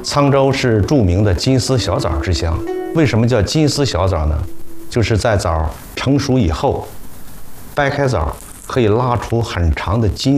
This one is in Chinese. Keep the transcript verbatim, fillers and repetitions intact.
沧州是著名的金丝小枣之乡。为什么叫金丝小枣呢？就是在枣成熟以后，掰开枣可以拉出很长的金